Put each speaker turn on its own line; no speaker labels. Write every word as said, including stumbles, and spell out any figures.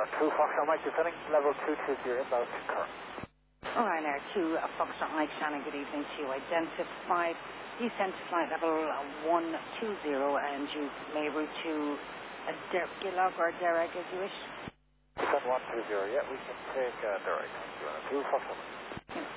two Foxtrot Mike descending, level two two zero, inbound current.
All right, Air two, uh, Foxtrot Mike, Shannon, good evening to you. Identified descent to flight level one two zero, and you may route to a Der- Gilog or Derek as you wish.
Descent one two zero, yeah, we can take uh, direct. two Foxtrot Mike.